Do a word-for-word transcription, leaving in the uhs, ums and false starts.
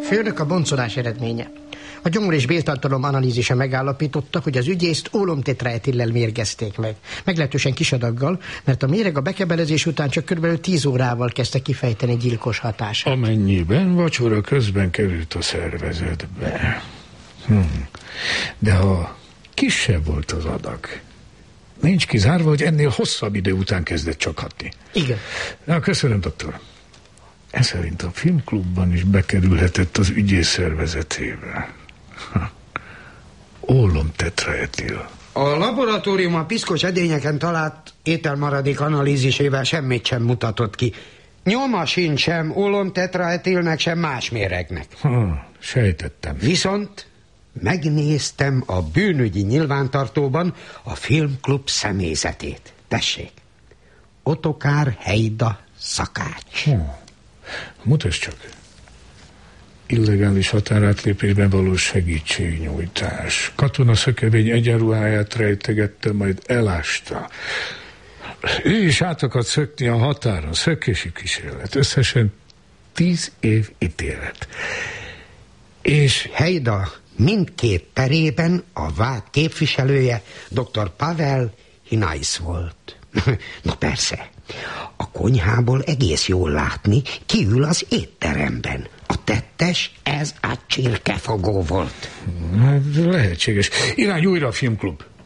Főnök, a boncolás eredménye. A gyomor és béltartalom analízise megállapította, hogy az ügyészt ólomtetraetillel mérgezték meg. Meglehetősen kis adaggal, mert a méreg a bekebelezés után csak kb. tíz órával kezdte kifejteni gyilkos hatását. Amennyiben vacsora közben került a szervezetbe. Hm. De ha kisebb volt az adag, nincs kizárva, hogy ennél hosszabb idő után kezdett csak hatni. Igen. Na, köszönöm, doktor. Ez szerint a filmklubban is bekerülhetett az ügyész szervezetébe. Ólomtetraetil. A laboratórium a piszkos edényeken talált ételmaradék analízisével semmit sem mutatott ki. Nyoma sincs sem ólomtetraetilnek, sem más méregnek. Ha, sejtettem. Viszont megnéztem a bűnügyi nyilvántartóban a filmklub személyzetét. Tessék, Ottokár Hejda szakács. Hm. Mutasd csak. Illegális határátlépésben való segítségnyújtás. Katonaszökevény egyenruháját rejtegette, majd elásta. Ő is át akart szökni a határon. Szökési kísérlet. Összesen tíz év ítélet. És Hejda mindkét perében a vád képviselője dr. Pavel Hinais volt. Na persze, a konyhából egész jól látni, ki ül az étteremben. A tettes, ez a csirkefogó volt. Hát lehetséges. Irány újra a filmklub.